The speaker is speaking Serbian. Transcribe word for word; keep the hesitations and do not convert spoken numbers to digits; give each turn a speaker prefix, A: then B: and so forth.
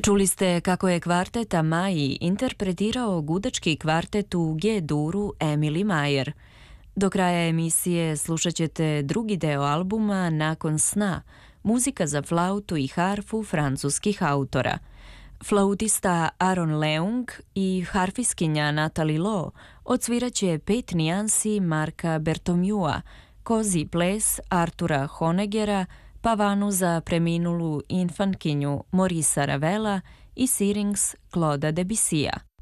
A: Čuli ste kako je kvartet Amaji interpretirao gudački kvartet u G-duru Emily Mayer. Do kraja emisije slušat ćete drugi deo albuma Nakon sna, muzika za flautu i harfu francuskih autora. Flautista Aaron Leung i harfiskinja Natalie Law odsviraće pet nijansi Marka Bertomjua, Kozi ples Artura Honeggera, Pavanu za preminulu infantkinju Morisa Ravela i Syrinx Claude'a Debussya.